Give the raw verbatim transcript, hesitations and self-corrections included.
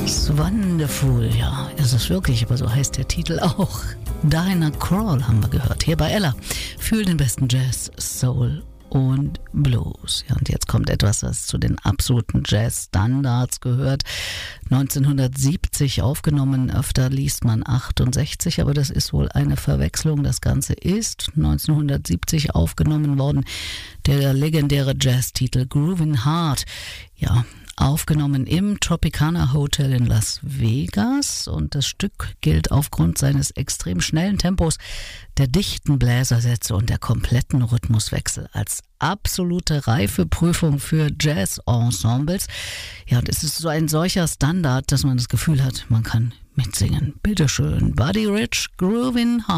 It's wonderful, ja, ist es wirklich, aber so heißt der Titel auch. Dinah Krall haben wir gehört, hier bei Ella. Für den besten Jazz, Soul und Blues. Ja, und jetzt kommt etwas, was zu den absoluten Jazz-Standards gehört. neunzehnhundertsiebzig aufgenommen, öfter liest man achtundsechzig, aber das ist wohl eine Verwechslung. Das Ganze ist neunzehnhundertsiebzig aufgenommen worden. Der legendäre Jazz-Titel Groovin' Heart. Ja, aufgenommen im Tropicana Hotel in Las Vegas, und das Stück gilt aufgrund seines extrem schnellen Tempos, der dichten Bläsersätze und der kompletten Rhythmuswechsel als absolute Reifeprüfung für Jazz-Ensembles. Ja, und es ist so ein solcher Standard, dass man das Gefühl hat, man kann mitsingen. Bitteschön, Buddy Rich, Groovin' Heart.